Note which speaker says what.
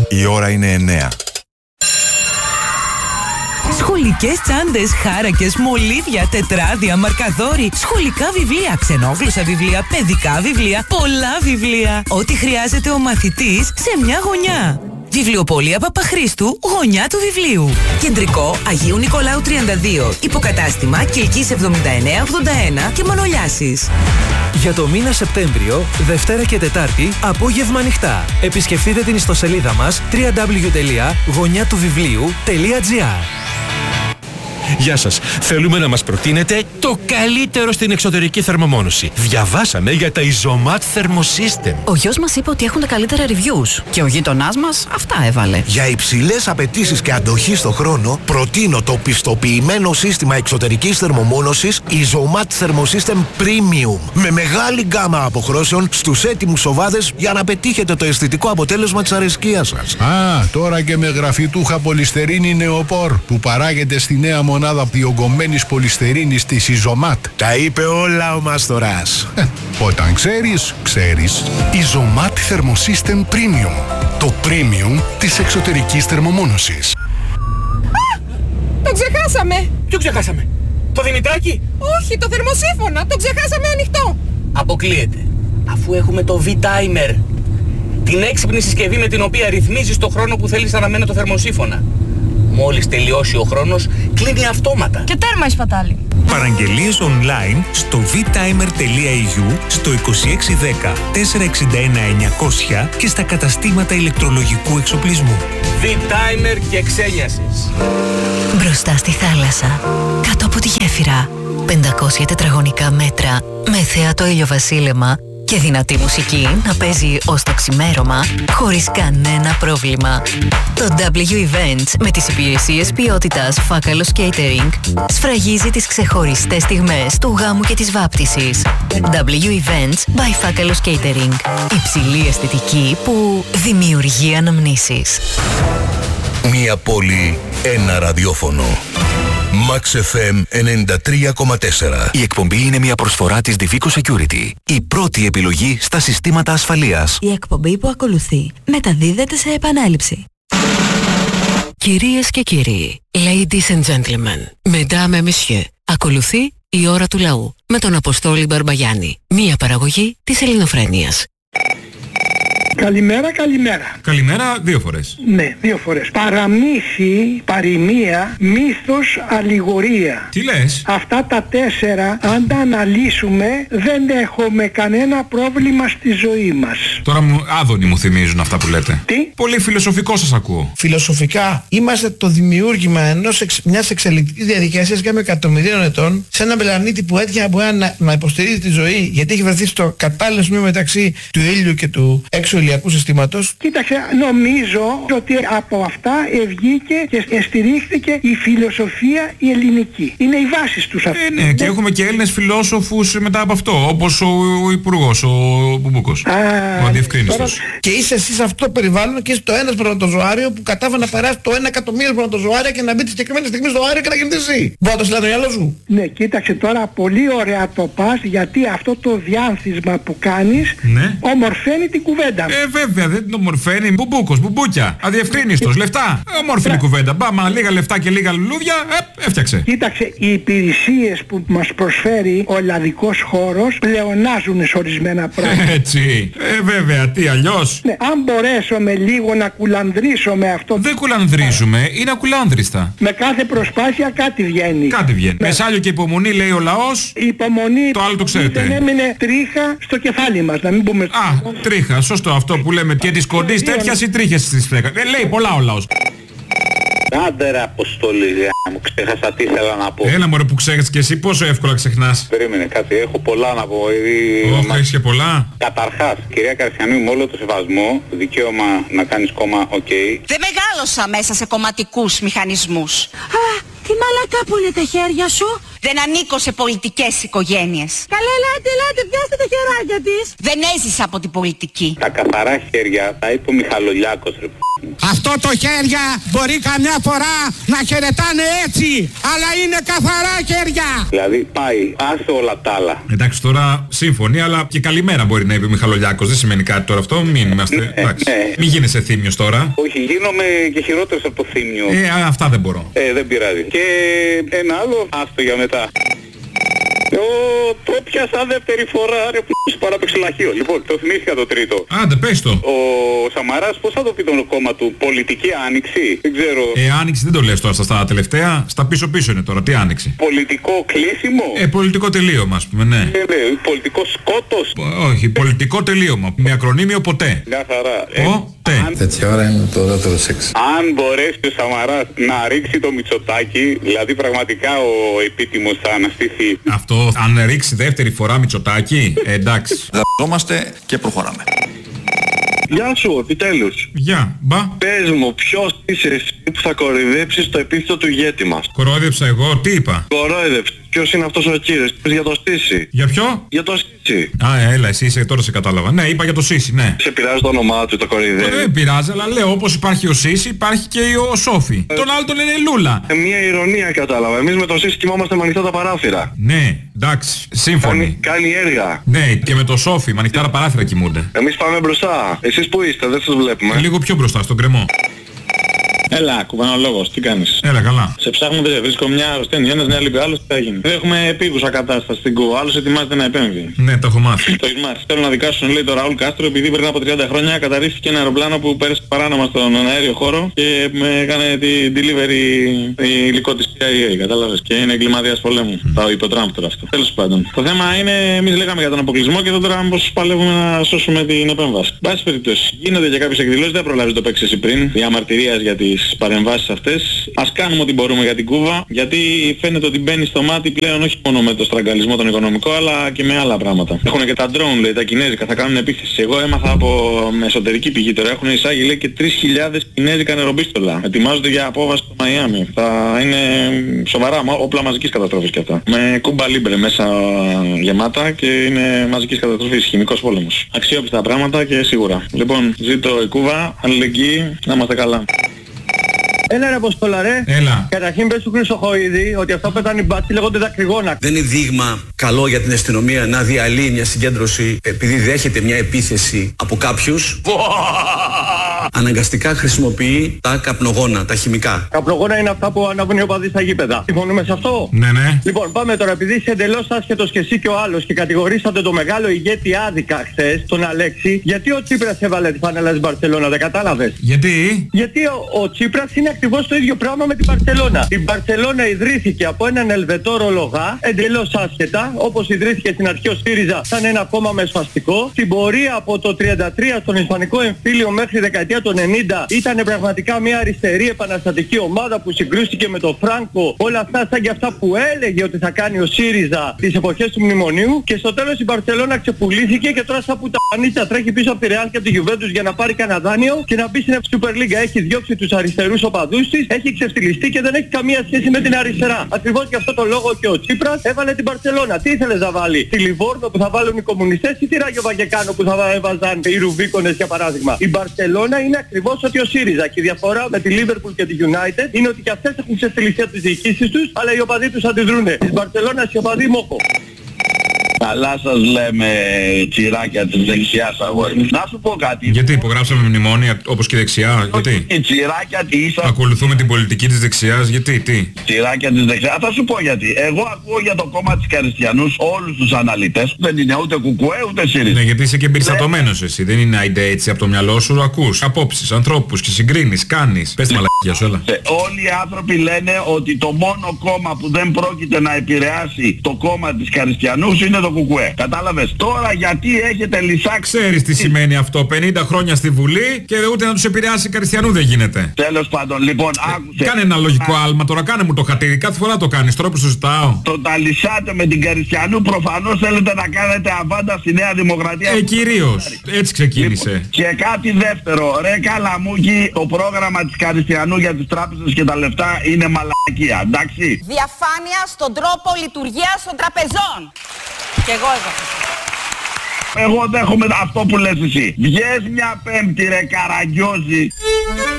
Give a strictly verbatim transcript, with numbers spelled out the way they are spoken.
Speaker 1: Η ώρα είναι εννέα.
Speaker 2: Σχολικές τσάντες, χάρακες, μολύβια, τετράδια, μαρκαδόροι, σχολικά βιβλία, ξενόγλωσσα βιβλία, παιδικά βιβλία, πολλά βιβλία. Ό,τι χρειάζεται ο μαθητής σε μια γωνιά. Βιβλιοπωλεία Παπαχρήστου, γωνιά του βιβλίου. Κεντρικό Αγίου Νικολάου τριάντα δύο. Υποκατάστημα Κιλκής εβδομήντα εννέα ογδόντα ένα και Μανολιάσης.
Speaker 3: Για το μήνα Σεπτέμβριο, Δευτέρα και Τετάρτη, απόγευμα ανοιχτά. Επισκεφτείτε την ιστοσελίδα μας double-u double-u double-u τελεία γωνιά του βιβλίου τελεία τζι άρ.
Speaker 4: Γεια σας. Θέλουμε να μας προτείνετε το καλύτερο στην εξωτερική θερμομόνωση. Διαβάσαμε για τα Isomat Thermosystem.
Speaker 5: Ο γιος μας είπε ότι έχουν τα καλύτερα reviews και ο γείτονάς μας αυτά έβαλε.
Speaker 6: Για υψηλές απαιτήσεις και αντοχή στο χρόνο, προτείνω το πιστοποιημένο σύστημα εξωτερικής θερμομόνωσης Isomat Thermosystem Premium. Με μεγάλη γκάμα αποχρώσεων στους έτοιμους σοβάδες για να πετύχετε το αισθητικό αποτέλεσμα της αρεσκίας σας.
Speaker 7: Α, τώρα και με γραφιτούχα πολυστερίνη νεοπόρ που παράγεται στη νέα μονάδα μονάδα διογκωμένης πολυστερίνης της Isomat.
Speaker 6: Τα είπε όλα ο Μάστορας.
Speaker 7: Ε, όταν ξέρεις, ξέρεις.
Speaker 8: Isomat Thermosystem Premium. Το premium της εξωτερικής θερμομόνωσης.
Speaker 9: Α! Το ξεχάσαμε!
Speaker 10: Ποιο ξεχάσαμε? Το Δημητράκι?
Speaker 9: Όχι, το θερμοσύφωνα. Το ξεχάσαμε ανοιχτό.
Speaker 10: Αποκλείεται. Αφού έχουμε το V-Timer. Την έξυπνη συσκευή με την οποία ρυθμίζεις το χρόνο που θέλεις να αναμένει το θερμοσύφωνα. Μόλις τελειώσει ο χρόνος, κλείνει αυτόματα.
Speaker 9: Και τέρμα η σπατάλη.
Speaker 11: Παραγγελίες online στο vtimer τελεία e u, στο είκοσι έξι δέκα τετρακόσια εξήντα ένα εννιακόσια και στα καταστήματα ηλεκτρολογικού εξοπλισμού.
Speaker 10: V-Timer και ξένιασης.
Speaker 5: Μπροστά στη θάλασσα, κάτω από τη γέφυρα, πεντακόσια τετραγωνικά μέτρα με θέατο ηλιοβασίλεμα και δυνατή μουσική να παίζει ως το ξημέρωμα χωρίς κανένα πρόβλημα. Το W Events με τις υπηρεσίες ποιότητας Φάκαλος Catering σφραγίζει τις ξεχωριστές στιγμές του γάμου και της βάπτισης. W Events by Φάκαλος Catering. Υψηλή αισθητική που δημιουργεί αναμνήσεις.
Speaker 8: Μία πόλη, ένα ραδιόφωνο. Max εφ εμ ενενήντα τρία κόμμα τέσσερα.
Speaker 12: Η εκπομπή είναι μια προσφορά της Divico Security. Η πρώτη επιλογή στα συστήματα ασφαλείας.
Speaker 13: Η εκπομπή που ακολουθεί μεταδίδεται σε επανάληψη.
Speaker 14: Κυρίες και κύριοι, ladies and gentlemen, mesdames et messieurs, ακολουθεί η ώρα του λαού με τον Αποστόλη Μπαρμπαγιάννη. Μια παραγωγή της Ελληνοφρένειας.
Speaker 15: Καλημέρα, καλημέρα.
Speaker 16: Καλημέρα δύο φορές.
Speaker 15: Ναι, δύο φορές. Παραμύθι, παροιμία, μύθος, αλληγορία.
Speaker 16: Τι λες?
Speaker 15: Αυτά τα τέσσερα, αν τα αναλύσουμε, δεν έχουμε κανένα πρόβλημα στη ζωή μας.
Speaker 16: Τώρα μου, άδωνοι μου θυμίζουν αυτά που λέτε.
Speaker 15: Τι?
Speaker 16: Πολύ φιλοσοφικό σας ακούω.
Speaker 17: Φιλοσοφικά, είμαστε το δημιούργημα ενός εξ, μιας εξελικτικής διαδικασίας για με εκατομμυρίων ετών σε έναν πλανήτη που έτυχε μπορεί να, να υποστηρίζει τη ζωή γιατί έχει βρεθεί στο κατάλληλο σημείο μεταξύ του ήλιου και του έξω ηλιακού συστήματος.
Speaker 15: Κοίταξε, νομίζω ότι από αυτά ευγήκε και στηρίχθηκε η φιλοσοφία η ελληνική. Είναι οι βάσεις τους αυτές.
Speaker 16: Ε, ναι, και έχουμε και Έλληνες φιλόσοφους μετά από αυτό, όπως ο, ο Υπουργός, ο Μπουμπούκος, ο Αντιευκρίνιστος.
Speaker 17: Και είσαι εσύ σε αυτό το περιβάλλον και είσαι το ένα σπερματοζωάριο που κατάφερε να περάσει το ένα εκατομμύριο σπερματοζωάρια και να μπει τη συγκεκριμένη στιγμή στο αέριο και να γίνει εσύ. Μπορεί να το συλλάβει το μυαλό σου.
Speaker 15: Ναι, κοίταξε τώρα, πολύ ωραία το πας, γιατί αυτό το διάνθισμα που κάνεις
Speaker 16: ναι.
Speaker 15: ομορφαίνει την κουβέντα.
Speaker 16: Ε, βέβαια, δεν την ομορφαίνει. Μπουμπούκος, μπουμπούκια, αδιευκρίνιστος, λεφτά. Ε, ομόρφινη κουβέντα. Μπάμα, λίγα λεφτά και λίγα λουλούδια, ε, έφτιαξε.
Speaker 15: Κοίταξε, οι υπηρεσίες που μας προσφέρει ο ελλαδικός χώρος πλεονάζουν σε ορισμένα πράγματα.
Speaker 16: Έτσι. Ε, βέβαια, τι αλλιώς.
Speaker 15: Ναι, αν μπορέσουμε λίγο να κουλανδρίσω με αυτό.
Speaker 16: Δεν κουλανδρίζουμε, είναι ακουλάνδριστα.
Speaker 15: Με κάθε προσπάθεια κάτι βγαίνει.
Speaker 16: Κάτι βγαίνει. Ναι. Μεσάλιο και υπομονή λέει ο λαός.
Speaker 15: Η υπομονή.
Speaker 16: Το άλλο το ξέρετε.
Speaker 15: Δεν έμεινε τρίχα στο κεφάλι μας, να μην πούμε.
Speaker 16: Α, τρίχα, σωστό αυτό που λέμε. Και της κοντής τέτοιας ή τρίχες στις φλέκας. Ε, λέει πολλά ο λαός.
Speaker 18: Άντε ρε Αποστόλη, μου ξέχασα τι ήθελα να πω.
Speaker 16: Έλα μωρέ που ξέχασες και εσύ, πόσο εύκολα ξεχνάς.
Speaker 18: Περίμενε κάτι, έχω πολλά να πω.
Speaker 16: Όχι, μα... έχεις και πολλά.
Speaker 18: Καταρχάς, κυρία Καρσιανού, με όλο το σεβασμό, δικαίωμα να κάνεις κόμμα, οκ. Okay.
Speaker 19: Δεν μεγάλωσα μέσα σε κομματικούς μηχανισμούς.
Speaker 13: Α, τι μαλακά που είναι τα χέρια σου.
Speaker 1: Δεν ανήκω σε πολιτικές οικογένειες.
Speaker 9: Καλά, ελάτε, ελάτε, πιάστε τα χεράκια της.
Speaker 1: Δεν έζησα από την πολιτική.
Speaker 18: Τα καθαρά χέρια τα είπε ο Μιχαλολιάκος, ρε.
Speaker 17: Αυτό το χέρια μπορεί καμιά φορά να χαιρετάνε έτσι, αλλά είναι καθαρά χέρια.
Speaker 18: Δηλαδή πάει, άσε όλα τα άλλα.
Speaker 16: Εντάξει, τώρα σύμφωνοι, αλλά και καλημέρα μπορεί να είπε ο Μιχαλολιάκος. Δεν σημαίνει κάτι τώρα αυτό. Μην είμαστε.
Speaker 18: Ναι,
Speaker 16: εντάξει.
Speaker 18: ναι.
Speaker 16: Μην γίνεσαι θύμιος τώρα.
Speaker 18: Όχι, γίνομαι και χειρότερος από το θύμιο.
Speaker 16: Ε, α, αυτά δεν μπορώ.
Speaker 18: Ε, δεν πειράζει. Και ένα άλλο, άστο για μετά. Ο, το πιάσα δεύτερη φορά, ρε που παράπαιξε λαχείο. Λοιπόν, το θυμήθηκα το τρίτο.
Speaker 16: Άντε, πες το.
Speaker 18: Ο Σαμαράς πώς θα το πει το κόμμα του, πολιτική άνοιξη, δεν ξέρω.
Speaker 16: Ε, άνοιξη δεν το λες τώρα στα τελευταία, στα πίσω-πίσω είναι τώρα, τι άνοιξη.
Speaker 18: Πολιτικό κλείσιμο.
Speaker 16: Ε, πολιτικό τελείωμα, ας πούμε, ναι.
Speaker 18: Ε, ναι, πολιτικό σκότος.
Speaker 16: Όχι, πολιτικό τελείωμα. Με ακρονίμιο ποτέ.
Speaker 18: Μια χαρά.
Speaker 16: Ο, τε.
Speaker 19: Τέτοια ώρα είναι το δεύτερο σεξ.
Speaker 18: Αν μπορέσει ο Σαμαράς να ρίξει το Μητσοτάκι, δηλαδή πραγματικά ο επίτιμος θα αναστηθεί.
Speaker 16: Αυτό, αν ρίξει δεύτερη φορά Μητσοτάκι, ε, εντάξει.
Speaker 19: Δαζόμαστε και προχωράμε.
Speaker 20: Γεια σου, επιτέλους.
Speaker 16: Γεια, μπα.
Speaker 20: Πες μου, ποιος είσαι εσύ που θα κοροϊδέψεις το επίθετο του ηγέτη μας?
Speaker 16: Κορόιδεψα εγώ, τι είπα?
Speaker 20: Κορόιδεψες. Ποιος είναι αυτός ο κύριος? Πες για το Σύση.
Speaker 16: Για ποιο?
Speaker 20: Για το Σύση.
Speaker 16: Α, έλα, εσύ είσαι, τώρα σε κατάλαβα. Ναι, είπα για το Σύση, ναι.
Speaker 20: Σε πειράζει το όνομά του, το κοροϊδεύει?
Speaker 16: Δεν πειράζει, αλλά λέω όπως υπάρχει ο Σύση, υπάρχει και ο Σόφι. Ε, τον άλλο τον είναι Λούλα.
Speaker 20: Ε, μια ηρωνία κατάλαβα. Εμείς με το Σύση κοιμόμαστε με ανοιχτά τα παράθυρα.
Speaker 16: Ναι, εντάξει, σύμφωνοι.
Speaker 20: Κάνει, κάνει έργα.
Speaker 16: Ναι, και με το Σόφι, με ανοιχτά τα παράθυρα κοιμούνται.
Speaker 20: Εμείς πάμε μπροστά. Εσείς που είστε, δεν σας βλέπουμε.
Speaker 16: Ε, λίγο πιο μπροστά, στον κρεμό.
Speaker 21: Έλα, κουβανολόγος, τι κάνεις?
Speaker 16: Έλα, καλά.
Speaker 21: Σε ψάχνουμε, δεν βρίσκω μια αρρωσταίνει, ένας μια λείπει, άλλος τι θα γίνει. Έχουμε επίγουσα κατάσταση στην Κούβα, άλλος ετοιμάζεται να επέμβει.
Speaker 16: Ναι, το έχω μάθει.
Speaker 21: Το έχεις μάθει. Θέλω να δικάσουν, λέει, το Ραούλ Κάστρο, επειδή πριν από τριάντα χρόνια καταρρίφθηκε ένα αεροπλάνο που πέρασε παράνομα στον αέριο χώρο και με έκανε την delivery υλικό της σι άι έι, κατάλαβες, και είναι εγκληματίας πολέμου. Mm. Το είπε ο Τραμπ τώρα αυτό. Τέλος πάντων. Το θέμα είναι, εμείς λέγαμε για τον αποκλεισμό και εδώ τώρα πώς παλεύουμε να σώσουμε την επέμβαση. Πάση περιπτώσει, γίνονται και κάποιες εκδηλώσεις, δεν προλάβεις το παίξεις πριν, διαμαρτυρίας για τις παρεμβάσεις αυτές. Ας κάνουμε ό,τι μπορούμε για την Κούβα, γιατί φαίνεται ότι μπαίνει στο μάτι πλέον όχι μόνο με το στραγγαλισμό τον οικονομικό, αλλά και με άλλα πράγματα. Έχουν και τα drone, λέει, τα κινέζικα, θα κάνουν επίθεση. Εγώ έμαθα από με εσωτερική πηγή τώρα, έχουν εισάγει, λέει, και τρεις χιλιάδες κινέζικα νεροπίστολα. Ετοιμάζονται για απόβαση στο Μαϊάμι. Θα είναι σοβαρά όπλα μαζικής καταστροφής και αυτά. Με κούμπα λίμπρε μέσα γεμάτα και είναι μαζικής καταστροφής, χημικός πόλεμος. Αξιόπιστα πράγματα και σίγουρα. Λοιπόν, ζήτω η Κούβα, αλληλεγγύη, να είμαστε καλά.
Speaker 20: Έλα ρε Αποστόλα ρε.
Speaker 16: Έλα.
Speaker 20: Καταρχήν πες του Χρυσοχοΐδη ότι αυτό που πέτανε οι μπάτσοι λέγονται δακρυγόνα.
Speaker 22: Δεν είναι δείγμα καλό για την αστυνομία να διαλύει μια συγκέντρωση επειδή δέχεται μια επίθεση από κάποιους. Αναγκαστικά χρησιμοποιεί τα καπνογόνα, τα χημικά.
Speaker 20: Καπνογόνα είναι αυτά που ανάβουν οι οπαδοί στα γήπεδα. Συμφωνούμε σε αυτό?
Speaker 16: Ναι, ναι.
Speaker 20: Λοιπόν, πάμε τώρα, επειδή είσαι εντελώς άσχετος και εσύ και ο άλλος και κατηγορήσατε το μεγάλο ηγέτη άδικα χθες, τον Αλέξη, γιατί ο Τσίπρας έβαλε τη φανέλα της Μπαρσελόνα, δεν κατάλαβες?
Speaker 16: Γιατί?
Speaker 20: Γιατί ο, ο Τσίπρας είναι ακριβώς το ίδιο πράγμα με την Μπαρσελόνα. Η Μπαρσελόνα ιδρύθηκε από έναν Ελβετόρο λογά, εντελώς άσχετα, όπως ιδρύθηκε στην αρχή ο ΣΥΡΙΖΑ σαν ένα κόμμα μεσφαστικό. Στην πορεία από το τριάντα τρία στον Ισπανικό εμφύλιο μέχρι δεκαετία του ενενήντα ήταν πραγματικά μια αριστερή επαναστατική ομάδα που συγκρούστηκε με τον Φράνκο, όλα αυτά σαν και αυτά που έλεγε ότι θα κάνει ο ΣΥΡΙΖΑ τις εποχές του μνημονίου, και στο τέλος η Μπαρσελόνα ξεπουλήθηκε και τώρα σαν που τα πανίτσα τρέχει πίσω από τη Ρεάλ και από τη Γιουβέντους για να πάρει κανένα δάνειο και να μπει στην Super League. Έχει διώξει τους αριστερούς οπαδούς της, έχει ξεφτυλιστεί και δεν έχει καμία σχέση με την αριστερά. Ακριβώς γι' αυτό το λόγο και ο Τσίπρας έβαλε την Μπαρσελόνα. Τι ήθελες να βάλει? Τη Λιβόρνο που θα βάλουν οι κομμουνιστές ή τη Ράγιο Βαγεκάνο που θα έβαζαν οι Ρουβίκονες για παράδειγμα? Η Μπαρσελόνα είναι ακριβώς ότι ο ΣΥΡΙΖΑ, και η διαφορά με τη Liverpool και τη United είναι ότι και αυτές έχουν ξεφτυλιστεί από τις διοικήσεις τους, αλλά οι οπαδοί τους αντιδρούνε. Της Μπαρσελόνας οι οπαδοί μόχο.
Speaker 23: Καλά σας λέμε, τσιράκια της δεξιάς αγόρι. Να σου πω κάτι.
Speaker 16: Γιατί υπογράψαμε μνημόνια όπως και δεξιά? Γιατί?
Speaker 23: Η τσιράκια της...
Speaker 16: Ακολουθούμε την πολιτική της δεξιάς. Γιατί? Τι?
Speaker 23: Τσιράκια της δεξιάς. Θα σου πω γιατί. Εγώ ακούω για το κόμμα της Καριστιανούς όλους τους αναλυτές. Δεν είναι ούτε κουκουέ ούτε ΣΥΡΙΖΑ.
Speaker 16: Ναι, γιατί είσαι και εμπεριστατωμένος εσύ. Δεν είναι άιντε έτσι από το μυαλό σου. Ακούς απόψεις, ανθρώπους και συγκρίνεις, κάνεις. Πες τη μαλακία σου, έλα.
Speaker 23: Όλοι οι άνθρωποι λένε ότι το μόνο κόμμα που δεν πρόκειται να επηρεάσει το κόμμα της Καριστιανούς είναι το κουκουέ. κουκουέ. Κατάλαβες. Τώρα γιατί έχετε λυσάξει.
Speaker 16: Ξέρεις τι σημαίνει αυτό. πενήντα χρόνια στη Βουλή και ούτε να τους επηρεάσει Καριστιανού δεν γίνεται.
Speaker 23: Τέλος πάντων, λοιπόν, άκουσε.
Speaker 16: Κάνε ένα λογικό άλμα τώρα, κάνε μου το χατήρι. Κάθε φορά το κάνεις, τώρα που σου ζητάω.
Speaker 23: Το τα λυσάτε με την Καριστιανού, προφανώς θέλετε να κάνετε αβάντα στη Νέα Δημοκρατία.
Speaker 16: Ε, κυρίως. Έτσι ξεκίνησε.
Speaker 23: Λοιπόν, και κάτι δεύτερο. Ρε Καλαμούκη, το πρόγραμμα της Καριστιανού για τις τράπεζες και τα λεφτά είναι μαλακία. Εντάξει.
Speaker 1: Διαφάνεια στον τρόπο λειτουργίας των τραπεζών. Και εγώ εδώ.
Speaker 23: Εγώ δέχομαι αυτό που λες εσύ. Βγες μια πέμπτη ρε Καραγκιόζη.